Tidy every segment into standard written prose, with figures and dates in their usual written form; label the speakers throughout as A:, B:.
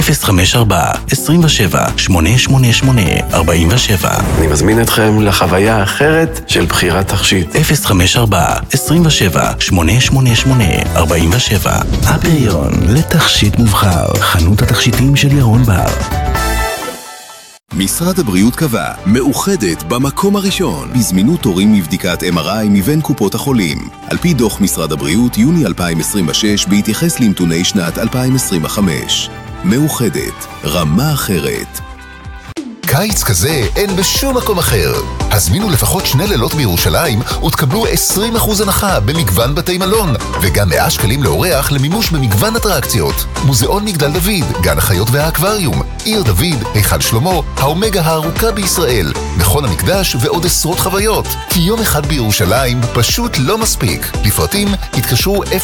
A: אני מזמין אתכם לחוויה האחרת של בחירת תכשיט.
B: 054-27-888-47. הפריון לתכשיט מובחר. חנות התכשיטים של ירון בר.
C: משרד הבריאות קבע, מאוחדת במקום הראשון בזמינות תורים מבדיקת MRI מבין קופות החולים. על פי דוח משרד הבריאות יוני 2026 בהתייחס לנתוני שנת 2025. מאוחדת, רמה אחרת.
D: קיץ כזה אין בשום מקום אחר. הזמינו לפחות 2 לילות בירושלים ותקבלו 20% הנחה במגוון בתי מלון, וגם 100 שקלים לאורח למימוש במגוון אטרקציות. מוזיאון מגדל דוד, גן החיות והאקווריום, עיר דוד, היכל שלמה, האומגה הארוכה בישראל, מכון המקדש ועוד עשרות חוויות. כי יום אחד בירושלים פשוט לא מספיק. לפרטים התקשרו 073-3833-777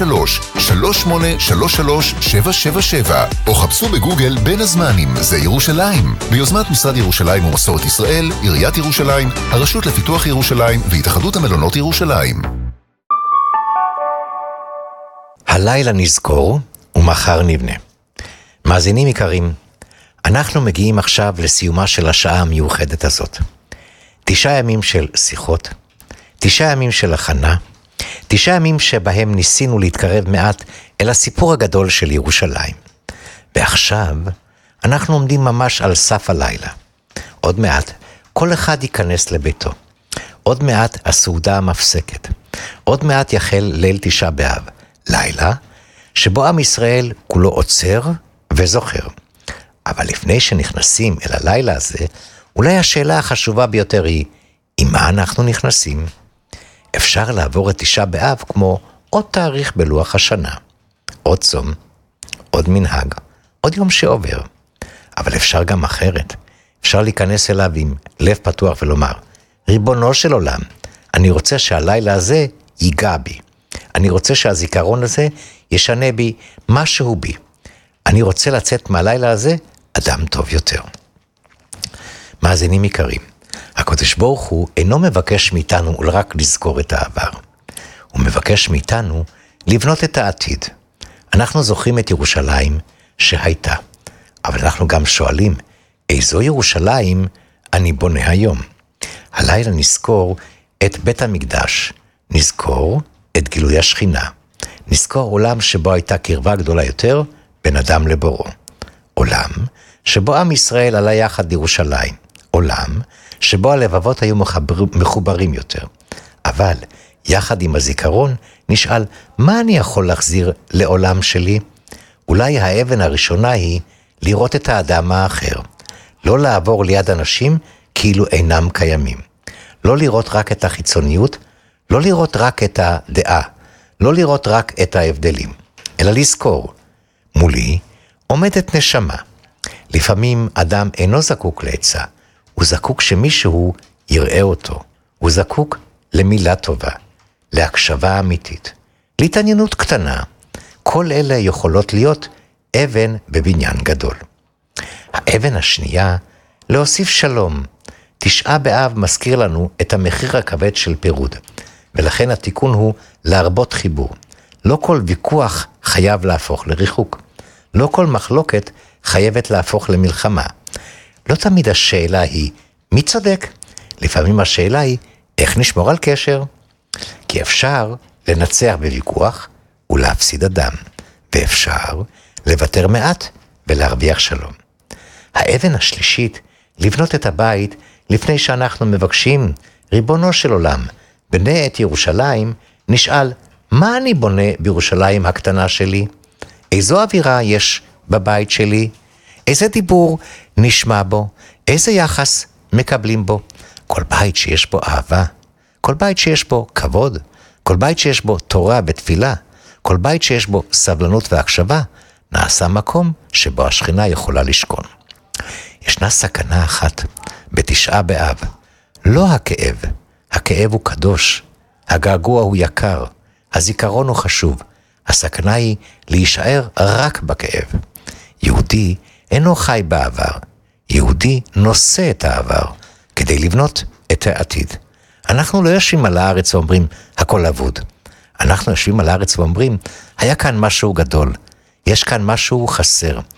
D: או חפשו בגוגל בין הזמנים, זה ירושלים. ביוזמת משרד ירושלים ומסורת ישראל, עיריית ירושלים, הרשות לפיתוח ירושלים והתאחדות המלונות ירושלים.
E: הלילה נזכור ומחר נבנה. מאזינים יקרים, אנחנו מגיעים עכשיו לסיומה של השעה המיוחדת הזאת. 9 ימים של שיחות, 9 ימים של הכנה, 9 ימים שבהם ניסינו להתקרב מעט אל הסיפור הגדול של ירושלים. ועכשיו אנחנו עומדים ממש על סף הלילה. עוד מעט כל אחד ייכנס לביתו. עוד מעט הסעודה המפסקת. עוד מעט יחל ליל 9 באב. לילה שבו עם ישראל כולו עוצר וזוכר. אבל לפני שנכנסים אל הלילה הזה, אולי השאלה החשובה ביותר היא, עם מה אנחנו נכנסים? אפשר לעבור את 9 באב כמו עוד תאריך בלוח השנה. עוד צום, עוד מנהג, עוד יום שעובר. אבל אפשר גם אחרת. אפשר להיכנס אליו עם לב פתוח ולומר, ריבונו של עולם, אני רוצה שהלילה הזה ייגע בי. אני רוצה שהזיכרון הזה ישנה בי משהו בי. אני רוצה לצאת מהלילה הזה אדם טוב יותר. מאזינים יקרים, הקדוש ברוך הוא אינו מבקש מאיתנו רק לזכור את העבר. הוא מבקש מאיתנו לבנות את העתיד. אנחנו זוכרים את ירושלים שהייתה. אבל אנחנו גם שואלים, איזו ירושלים אני בונה היום? הלילה נזכור את בית המקדש, נזכור את גילוי השכינה, נזכור עולם שבו הייתה קרבה גדולה יותר בין אדם לבורו. עולם שבו עם ישראל עלה יחד לירושלים, עולם שבו הלבבות היו מחוברים יותר. אבל יחד עם הזיכרון נשאל, מה אני יכול להחזיר לעולם שלי? אולי האבן הראשונה היא לראות את האדם האחר, לא לעבור ליד אנשים כאילו אינם קיימים, לא לראות רק את החיצוניות, לא לראות רק את הדעה, לא לראות רק את ההבדלים, אלא לזכור, מולי עומדת נשמה. לפעמים אדם אינו זקוק לעצה, הוא זקוק שמישהו יראה אותו, הוא זקוק למילה טובה, להקשבה אמיתית, להתעניינות קטנה. כל אלה יכולות להיות אבן בבניין גדול. האבן השנייה, להוסיף שלום. 9 באב מזכיר לנו את המחיר הכבד של פירוד, ולכן התיקון הוא להרבות חיבור. לא כל ויכוח חייב להפוך לריחוק. לא כל מחלוקת חייבת להפוך למלחמה. לא תמיד השאלה היא, מי צודק? לפעמים השאלה היא, איך נשמור על קשר? כי אפשר לנצח בוויכוח ולהפסיד אדם, ואפשר לוותר מעט ולהרוויח שלום. האבן השלישית, לבנות את הבית לפני שאנחנו מבקשים, ריבונו של עולם, בנה את ירושלים, נשאל, מה אני בונה בירושלים הקטנה שלי? איזו אווירה יש בבית שלי? איזה דיבור נשמע בו? איזה יחס מקבלים בו? כל בית שיש בו אהבה, כל בית שיש בו כבוד, כל בית שיש בו תורה ותפילה, כל בית שיש בו סבלנות והקשבה, נעשה מקום שבו השכינה יכולה לשכון. ישנה סכנה אחת ב9 באב, לא הכאב, הכאב הוא קדוש, הגעגוע הוא יקר, הזיכרון הוא חשוב, הסכנה היא להישאר רק בכאב. יהודי אינו חי בעבר, יהודי נושא את העבר כדי לבנות את העתיד. אנחנו לא יושבים על הארץ ואומרים, הכל אבוד. אנחנו יושבים על הארץ ואומרים, היה כאן משהו גדול, יש כאן משהו חסר,